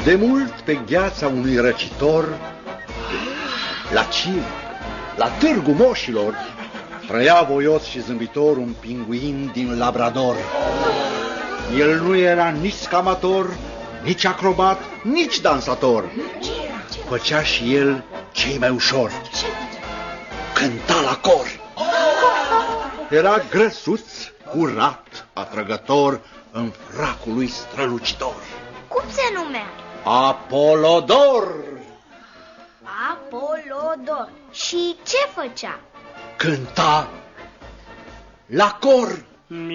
De mult pe gheața unui răcitor, la circ, la târgul moșilor, trăia voios și zâmbitor un pinguin din Labrador. El nu era nici scamator, nici acrobat, nici dansator. Făcea și el ce mai ușor: cânta la cor. Era grăsuț, curat, atrăgător, în fracul lui strălucitor. Cum se numea? Apolodor. Apolodor. Și ce făcea? Cânta la cor.